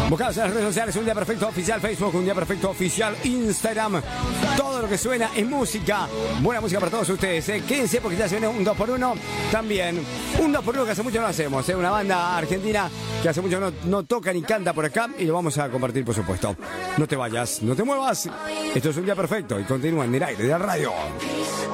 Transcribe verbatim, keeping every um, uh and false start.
Buscados en las redes sociales, Un Día Perfecto Oficial Facebook, Un Día Perfecto Oficial Instagram. Todo lo que suena es música. Buena música para todos ustedes, ¿eh? Quédense porque ya se viene un dos por uno también. Un dos por uno que hace mucho no hacemos, ¿eh? Una banda argentina que hace mucho no, no toca ni canta por acá y lo vamos a compartir, por supuesto. No te vayas, no te muevas. Esto es Un Día Perfecto y continúa en el aire de la radio.